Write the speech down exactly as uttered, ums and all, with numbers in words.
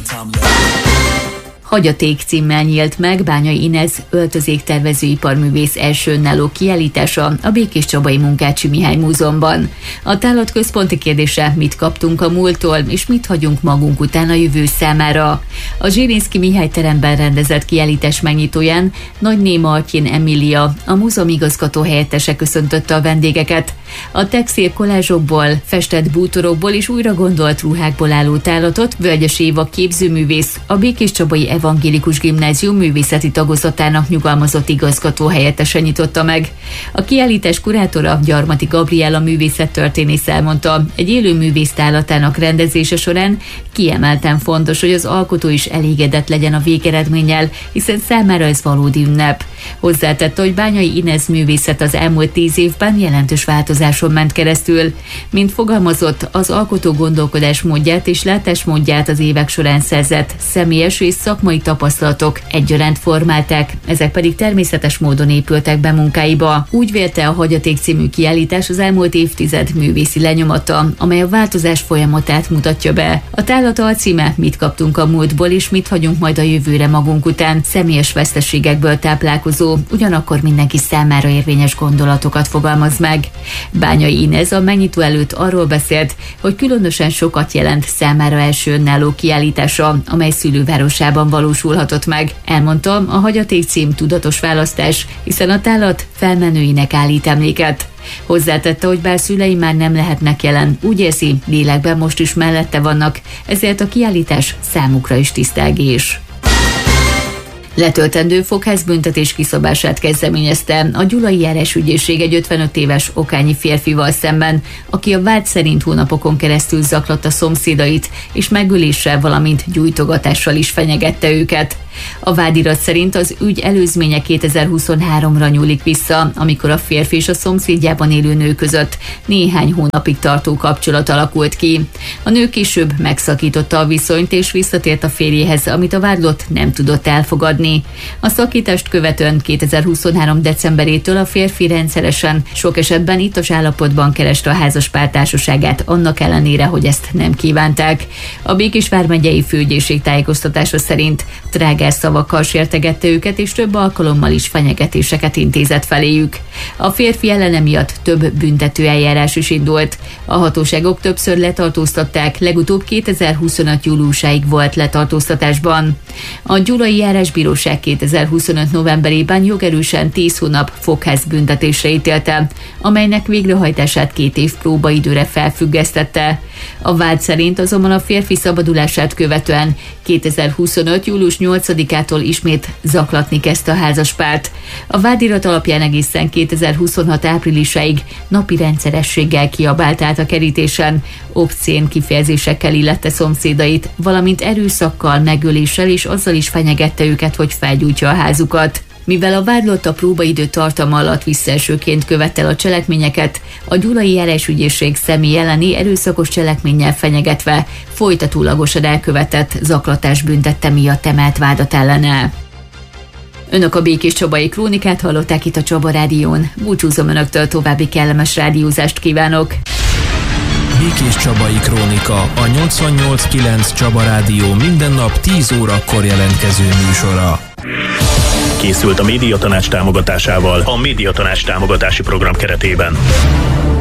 Hagyaték címmel nyílt meg Bányai Inez öltözéktervezőiparművész első önálló kiállítása a Békéscsabai Munkácsy Mihály Múzeumban. A tárlat központi kérdése, mit kaptunk a múlttól, és mit hagyunk magunk után a jövő számára. A Zsirinszky Mihály teremben rendezett kiállítás megnyitóján Nagyné Martyin Emília, a múzeum igazgató helyettese köszöntötte a vendégeket. A textil kolázsokból, festett bútorokból és újra gondolt ruhákból álló tárlatot Völgyes Éva képzőművész, a Békéscsabai Evangélikus Gimnázium művészeti tagozatának nyugalmazott igazgató helyettese nyitotta meg. A kiállítás kurátora, Gyarmati Gabriella művészettörténész elmondta, egy élő művész tárlatának rendezése során kiemelten fontos, hogy az alkotó is elégedett legyen a végeredménnyel, hiszen számára ez valódi ünnep. Hozzátette, hogy Bányai Inez művészet az elmúlt tíz évben jelentős változáson ment keresztül. Mint fogalmazott, az alkotó gondolkodásmódját és látásmódját az évek során szerzett személyes és szakmai tapasztalatok egyaránt formálták, ezek pedig természetes módon épültek be munkáiba. Úgy vélte, a Hagyaték című kiállítás az elmúlt évtized művészi lenyomata, amely a változás folyamatát mutatja be. A tárlat alcíme, mit kaptunk a múltból és mit hagyunk majd a jövőre magunk után, személyes veszteségekből táplálkozó, ugyanakkor mindenki számára érvényes gondolatokat fogalmaz meg. Bányai Inez a megnyitó előtt arról beszélt, hogy különösen sokat jelent számára első önálló kiállítása, amely szülővárosában valósulhatott meg. Elmondta, a Hagyaték cím tudatos választás, hiszen a tárlat felmenőinek állít emléket. Hozzátette, hogy bár szülei már nem lehetnek jelen, úgy érzi, lélekben most is mellette vannak, ezért a kiállítás számukra is tisztelgés. Letöltendő fogházbüntetés kiszabását kezdeményezte a Gyulai Járásügyészség egy ötvenöt éves okányi férfival szemben, aki a vád szerint hónapokon keresztül zaklatta szomszédait, és megöléssel, valamint gyújtogatással is fenyegette őket. A vádirat szerint az ügy előzménye kétezer-huszonháromra nyúlik vissza, amikor a férfi és a szomszédjában élő nő között néhány hónapig tartó kapcsolat alakult ki. A nő később megszakította a viszonyt és visszatért a férjéhez, amit a vádlott nem tudott elfogadni. A szakítást követően kétezer-huszonhárom decemberétől a férfi rendszeresen, sok esetben ittas állapotban kereste a házaspár társaságát, annak ellenére, hogy ezt nem kívánták. A Békés vármegyei főügyészség tájékoztatása szerint trágár szavakkal sértegette őket, és több alkalommal is fenyegetéseket intézett feléjük. A férfi ellene miatt több büntető eljárás is indult. A hatóságok többször letartóztatták, legutóbb kétezer-huszonöt júliusáig volt letartóztatásban. A Gyulai Járásbíróság kétezer-huszonöt novemberében jogerősen tíz hónap fogházbüntetésre ítélte, amelynek végrehajtását két év próbaidőre felfüggesztette. A vád szerint azonban a férfi szabadulását követően kétezer-huszonöt július nyolcadikától ismét zaklatni kezdte a házaspárt. A vádirat alapján egészen kétezer-huszonhat áprilisáig napi rendszerességgel kiabált át a kerítésen, obszén kifejezésekkel illette szomszédait, valamint erőszakkal, megöléssel és azzal is fenyegette őket, hogy felgyújtja a házukat. Mivel a vádlott a próbaidő tartama alatt visszaesőként követte el a cselekményeket, a Gyulai Járásügyészség személy elleni erőszakos cselekménnyel fenyegetve folytatólagosan elkövetett zaklatás büntette miatt emelt vádat ellene. Önök a Békéscsabai Krónikát hallották itt a Csaba Rádión. Búcsúzom önöktől, további kellemes rádiózást kívánok! Békéscsabai Krónika, a nyolcvannyolc kilenc Csaba Rádió minden nap tíz órakor jelentkező műsora. Készült a Médiatanács támogatásával a Médiatanács támogatási program keretében.